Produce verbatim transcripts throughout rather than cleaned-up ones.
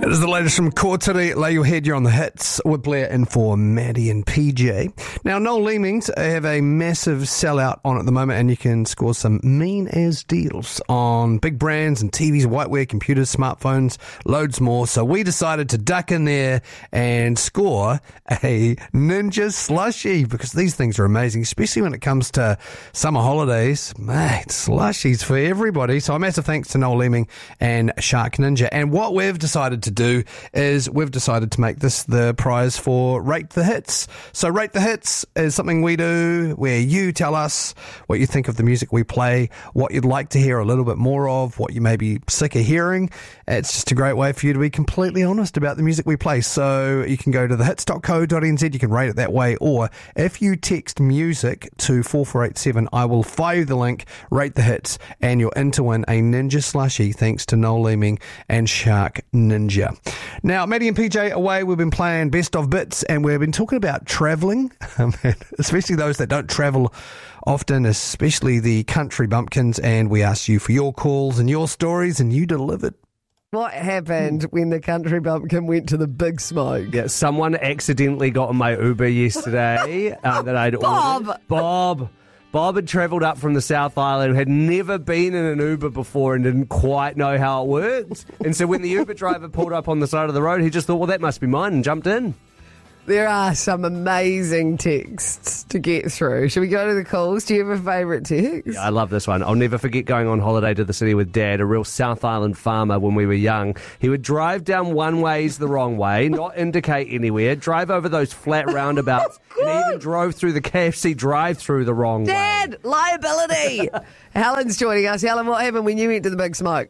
It is the latest from Kōturi. Lay your head, you're on the hits with Blair in for Maddie and P J. Now, Noel Leemings have a massive sellout on at the moment, and you can score some mean as deals on big brands and T Vs, whiteware, computers, smartphones, loads more. So we decided to duck in there and score a Ninja slushie, because these things are amazing, especially when it comes to summer holidays. Mate, slushies for everybody. So a massive thanks to Noel Leeming and Shark Ninja. And what we've decided to do is we've decided to make this the prize for Rate the Hits. So Rate the Hits is something we do where you tell us what you think of the music we play, what you'd like to hear a little bit more of, what you may be sick of hearing. It's just a great way for you to be completely honest about the music we play. So you can go to the hits dot co dot n z, you can rate it that way, or if you text music to four four eight seven, I will fire you the link, Rate the Hits, and you're in to win a Ninja slushie thanks to Noel Leeming and Shark Ninja. Now, Maddie and P J away, we've been playing Best of Bits, and we've been talking about travelling, especially those that don't travel often, especially the country bumpkins, and we asked you for your calls and your stories, and you delivered. What happened when the country bumpkin went to the Big Smoke? Yeah, someone accidentally got on my Uber yesterday uh, that I'd Bob! ordered. Bob! Bob had travelled up from the South Island, had never been in an Uber before and didn't quite know how it worked. And so when the Uber driver pulled up on the side of the road, he just thought, well, that must be mine, and jumped in. There are some amazing texts to get through. Should we go to the calls? Do you have a favourite text? Yeah, I love this one. I'll never forget going on holiday to the city with Dad, a real South Island farmer when we were young. He would drive down one ways the wrong way, not indicate anywhere, drive over those flat roundabouts, oh, and even drove through the K F C drive-through the wrong Dad, way. Dad, liability! Helen's joining us. Helen, what happened when you went to the Big Smoke?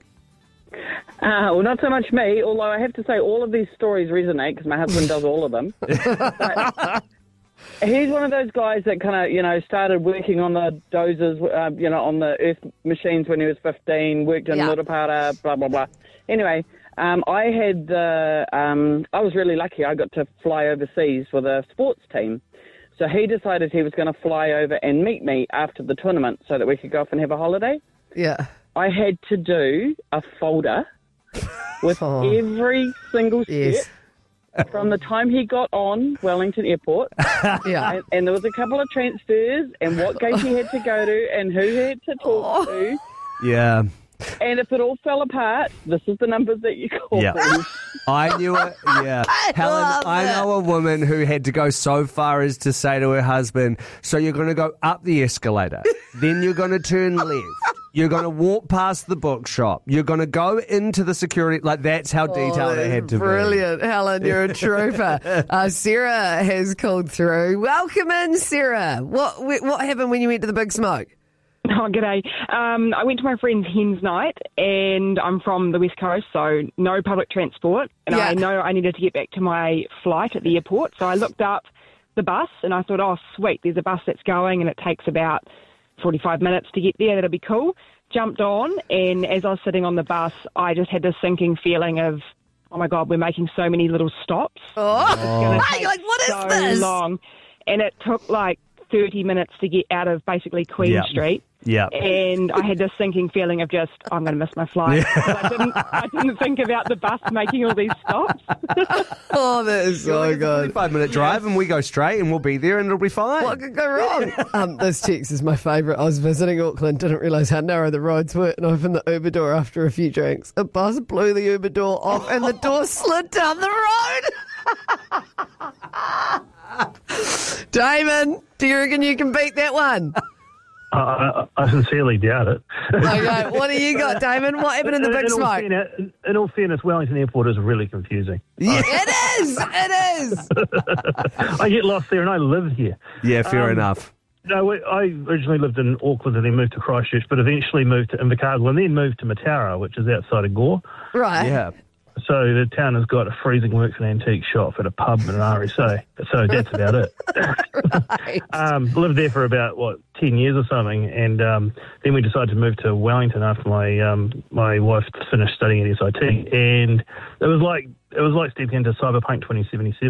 Uh, well, not so much me, although I have to say all of these stories resonate because my husband does all of them. But he's one of those guys that kind of, you know, started working on the dozers, uh, you know, on the earth machines when he was fifteen, worked in yeah. Murupara, blah, blah, blah. Anyway, um, I had the, um, I was really lucky. I got to fly overseas with a sports team. So he decided he was going to fly over and meet me after the tournament so that we could go off and have a holiday. Yeah. I had to do a folder with oh. every single step yes. from the time he got on Wellington Airport. yeah. And, and there was a couple of transfers and what gate he had to go to and who he had to talk oh. to. Yeah. And if it all fell apart, this is the numbers that you call. Yeah. I knew it. Yeah. I Helen, love I know a woman who had to go so far as to say to her husband, so you're going to go up the escalator, then you're going to turn left. You're going to walk past the bookshop. You're going to go into the security. Like, that's how detailed oh, it had to brilliant. be. Brilliant. Helen, you're a trooper. uh, Sarah has called through. Welcome in, Sarah. What what happened when you went to the Big Smoke? Oh, g'day. Um, I went to my friend's hen's night, and I'm from the West Coast, so no public transport. And yeah. I know I needed to get back to my flight at the airport, so I looked up the bus, and I thought, oh, sweet, there's a bus that's going, and it takes about forty-five minutes to get there. That'll be cool. Jumped on, and as I was sitting on the bus, I just had this sinking feeling of, oh, my God, we're making so many little stops. Oh, It's gonna take you're like, what is so this? long. And it took like thirty minutes to get out of basically Queen Yep. Street. Yeah. And I had this sinking feeling of just, oh, I'm going to miss my flight. I didn't I didn't think about the bus making all these stops. Oh, that is so It's a good. forty-five minute drive, and we go straight, and we'll be there, and it'll be fine. What could go wrong? um, this text is my favourite. I was visiting Auckland, didn't realise how narrow the roads were, and I opened the Uber door after a few drinks. A bus blew the Uber door off, and the door slid down the road. Damon, do you reckon you can beat that one? Uh, I, I sincerely doubt it. Okay, what do you got, Damon? What happened in the Big in all Smoke? fairness, in all fairness, Wellington Airport is really confusing. Yeah, it is. It is. I get lost there, and I live here. Yeah, fair Um, enough. No, we- I originally lived in Auckland and then moved to Christchurch, but eventually moved to Invercargill and then moved to Mataura, which is outside of Gore. Right. Yeah. So the town has got a freezing works and antique shop and a pub and an R S A. So that's about it. Right. um, lived there for about, what, ten years or something, and um, then we decided to move to Wellington after my um, my wife finished studying at S I T, and it was like it was like stepping into Cyberpunk twenty seventy-seven.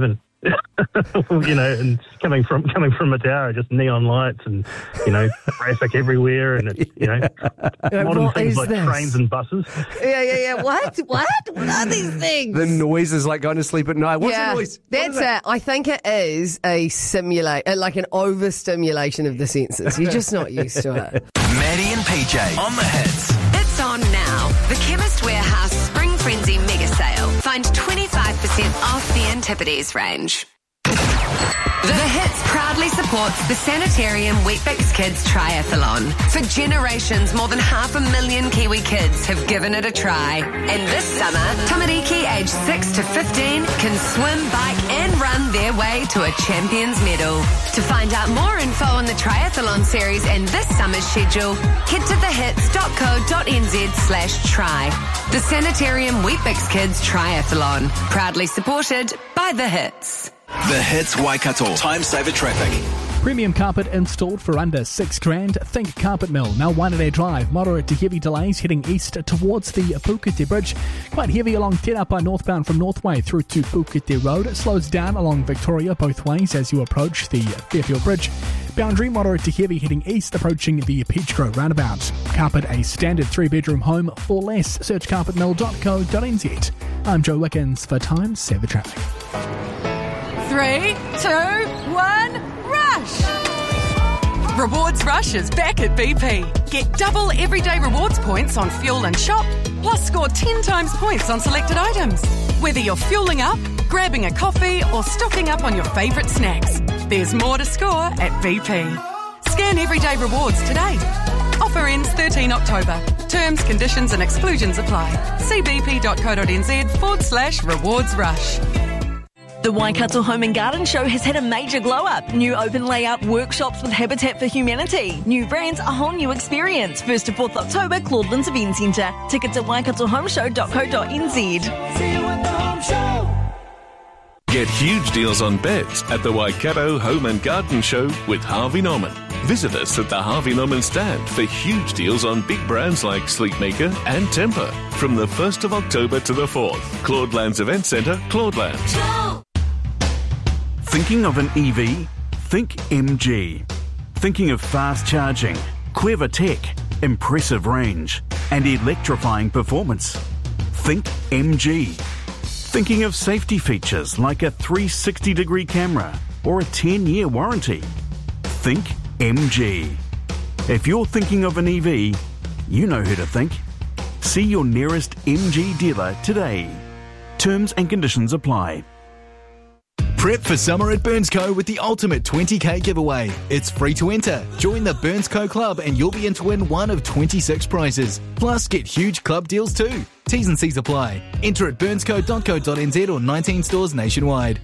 you know, and coming from coming from Mataura, just neon lights and, you know, traffic everywhere, and it's, you know, Yeah, modern what things is like this? trains and buses. Yeah, yeah, yeah. What? What? What are these things? The noise is like going to sleep at night. What's yeah, the noise? What that's is that? it. I think it is a simulate, uh, like an overstimulation of the senses. You're just not used to it. Maddie and P J on the hits. It's on now. The Chemist Warehouse Spring Frenzy Mega Sale. Find twenty-five percent off the Antipodes range. The Hits proudly supports the Sanitarium Weet-Bix Kids Triathlon. For generations, more than half a million Kiwi kids have given it a try. And this summer, Tamariki aged six to fifteen can swim, bike and run their way to a champion's medal. To find out more info on the triathlon series and this summer's schedule, head to thehits.co.nz slash try. The Sanitarium Weet-Bix Kids Triathlon. Proudly supported by The Hits. The Hits Waikato. Time saver traffic. Premium carpet installed for under six grand. Think Carpet Mill, now Waitanere Drive. Moderate to heavy delays heading east towards the Pukete Bridge. Quite heavy along Te Rapa northbound from Northway through to Pukete Road. It slows down along Victoria both ways as you approach the Fairfield Bridge. Boundary, moderate to heavy heading east approaching the Peach Grove roundabout. Carpet, a standard three-bedroom home for less. Search carpet mill dot co dot n z. I'm Joe Wickens for Time Saver Traffic. Three, two, one, rush! Rewards Rush is back at B P. Get double everyday rewards points on fuel and shop, plus score ten times points on selected items. Whether you're fueling up, grabbing a coffee, or stocking up on your favourite snacks, there's more to score at B P. Scan everyday rewards today. Offer ends thirteenth October. Terms, conditions and exclusions apply. See bp.co.nz forward slash rewards rush. The Waikato Home and Garden Show has had a major glow-up. New open layout workshops with Habitat for Humanity. New brands, a whole new experience. first to fourth October, Claudelands Event Centre. Tickets at waikato home show dot co dot n z. See you at the home show. Get huge deals on beds at the Waikato Home and Garden Show with Harvey Norman. Visit us at the Harvey Norman stand for huge deals on big brands like Sleepmaker and Temper from the first of October to the fourth. Claudelands Event Centre, Claudelands. Thinking of an E V? Think M G. Thinking of fast charging, clever tech, impressive range, and electrifying performance? Think M G. Thinking of safety features like a three hundred sixty degree camera or a ten year warranty? Think M G. If you're thinking of an E V, you know who to think. See your nearest M G dealer today. Terms and conditions apply. Prep for summer at Burns Co with the ultimate twenty k giveaway. It's free to enter. Join the Burns Co Club and you'll be in to win one of twenty-six prizes. Plus, get huge club deals too. T's and C's apply. Enter at burns co dot co dot n z or nineteen stores nationwide.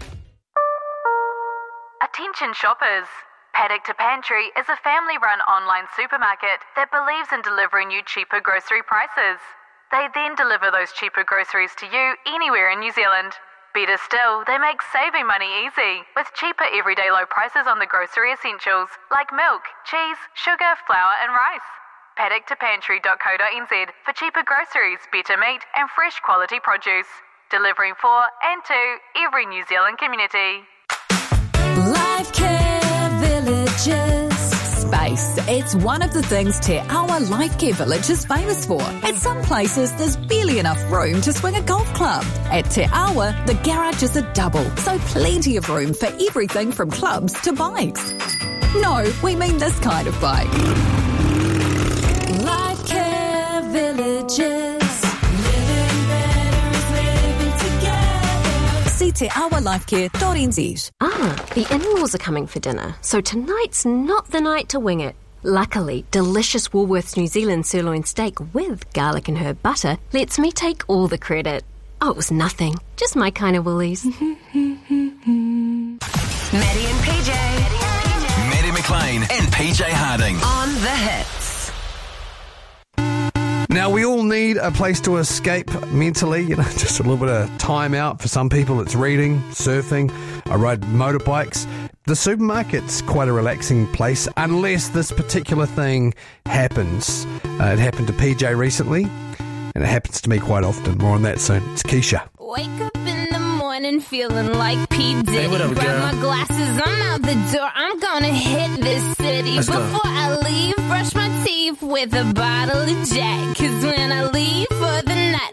Attention shoppers. Paddock to Pantry is a family-run online supermarket that believes in delivering you cheaper grocery prices. They then deliver those cheaper groceries to you anywhere in New Zealand. Better still, they make saving money easy, with cheaper everyday low prices on the grocery essentials like milk, cheese, sugar, flour and rice. paddock to pantry dot co dot n z for cheaper groceries, better meat and fresh quality produce. Delivering for and to every New Zealand community. Life Care Villages. Space. It's one of the things Te Awa Life Care Village is famous for. At some places, there's barely enough room to swing a golf club. At Te Awa, the garage is a double, so plenty of room for everything from clubs to bikes. No, we mean this kind of bike. Life Care Villages. See te awa life care dot n z. Ah, the in-laws are coming for dinner, so tonight's not the night to wing it. Luckily, delicious Woolworths New Zealand sirloin steak with garlic and herb butter lets me take all the credit. Oh, it was nothing. Just my kind of woolies. Maddie and P J. Maddie McLean and P J Harding. On the Hits. Now, we all need a place to escape mentally, you know, just a little bit of time out. For some people, it's reading, surfing, I ride motorbikes. The supermarket's quite a relaxing place, unless this particular thing happens. Uh, it happened to P J recently, and it happens to me quite often. More on that soon. It's Keisha. Wake up in the morning morning feeling like P. Diddy. Hey, what up, Grab girl? my glasses, I'm out the door. I'm gonna hit this city. Let's go. Before I leave, brush my teeth with a bottle of Jack. Cause when I leave for the night,